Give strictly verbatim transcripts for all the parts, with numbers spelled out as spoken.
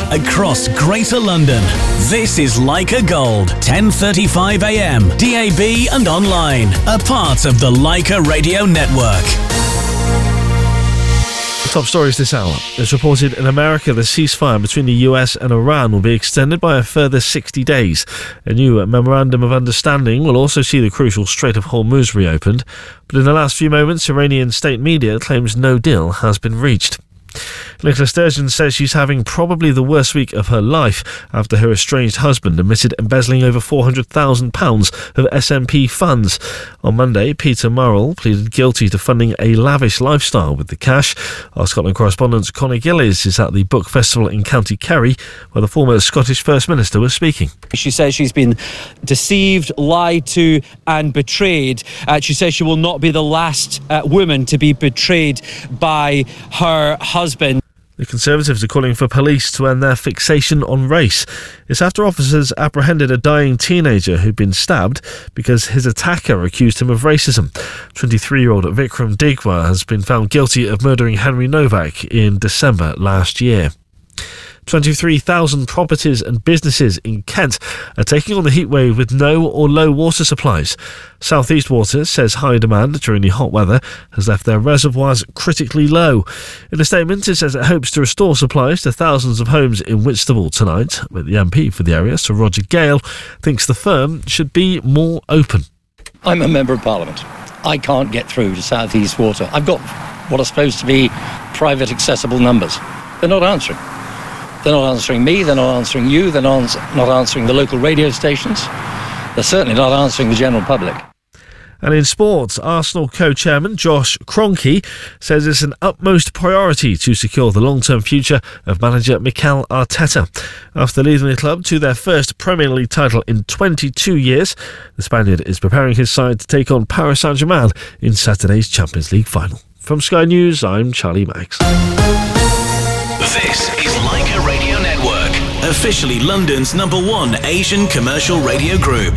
across Greater London. This is Leica Gold, ten thirty-five a m, D A B and online, a part of the Leica Radio Network. Top stories this hour. It's reported in America the ceasefire between the U S and Iran will be extended by a further sixty days. A new memorandum of understanding will also see the crucial Strait of Hormuz reopened. But in the last few moments, Iranian state media claims no deal has been reached. Nicola Sturgeon says she's having probably the worst week of her life after her estranged husband admitted embezzling over four hundred thousand pounds of S N P funds. On Monday, Peter Murrell pleaded guilty to funding a lavish lifestyle with the cash. Our Scotland correspondent Conor Gillies is at the book festival in County Kerry, where the former Scottish First Minister was speaking. She says she's been deceived, lied to and betrayed. Uh, she says she will not be the last uh, woman to be betrayed by her husband. The Conservatives are calling for police to end their fixation on race. It's after officers apprehended a dying teenager who'd been stabbed because his attacker accused him of racism. twenty-three-year-old Vikram Digwa has been found guilty of murdering Henry Novak in December last year. twenty-three thousand properties and businesses in Kent are taking on the heatwave with no or low water supplies. South East Water says high demand during the hot weather has left their reservoirs critically low. In a statement, it says it hopes to restore supplies to thousands of homes in Whitstable tonight, but the M P for the area, Sir Roger Gale, thinks the firm should be more open. I'm a Member of Parliament. I can't get through to South East Water. I've got what are supposed to be private accessible numbers. They're not answering. They're not answering me, they're not answering you, they're not, not answering the local radio stations. They're certainly not answering the general public. And in sports, Arsenal co-chairman Josh Kroenke says it's an utmost priority to secure the long-term future of manager Mikel Arteta. After leading the club to their first Premier League title in twenty-two years, the Spaniard is preparing his side to take on Paris Saint-Germain in Saturday's Champions League final. From Sky News, I'm Charlie Max. This is Leica Radio Network, officially London's number one Asian commercial radio group.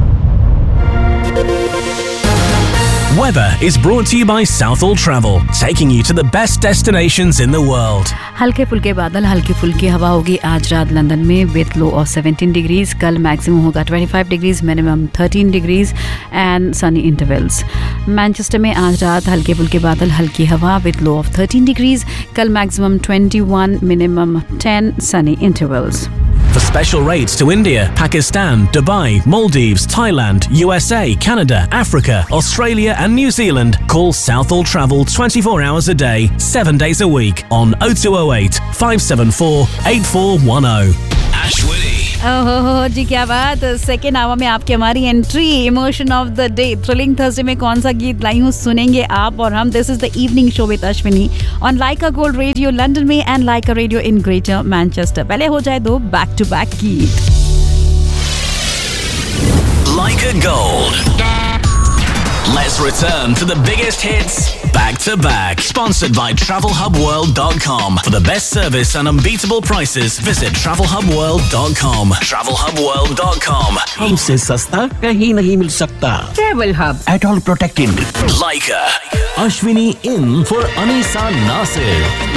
Weather is brought to you by Southall Travel, taking you to the best destinations in the world. हल्के फुल्के बादल, हल्की फुल्की हवा होगी आज रात London में with low of seventeen degrees. कल मैक्सिमम होगा twenty five degrees, minimum thirteen degrees and Sunny intervals. Manchester में आज रात हल्के फुल्के बादल, हल्की हवा with low of thirteen degrees. कल maximum twenty one, minimum ten, Sunny intervals. For special rates to India, Pakistan, Dubai, Maldives, Thailand, U S A, Canada, Africa, Australia and New Zealand, call Southall Travel twenty-four hours a day, seven days a week on oh two oh eight, five seven four, eight four one oh. Ashwini. ओहो जी, क्या बात. Second hour में आपकी हमारी entry, emotion of the day. Thrilling Thursday में कौन सा गीत लाई हूँ सुनेंगे आप और हम. This is the evening show with Ashwini on Lyca gold radio London में and Lyca radio in greater Manchester. पहले हो जाए दो बैक टू बैक गीत. Leica Gold. Let's return to the biggest hits back to back. Sponsored by travel hub world dot com. For the best service and unbeatable prices, visit travel hub world dot com. travel hub world dot com. हमसे सस्ता कहीं नहीं मिल सकता. Travel Hub. At all protected. Leica. Ashwini in for Anisa Nasir.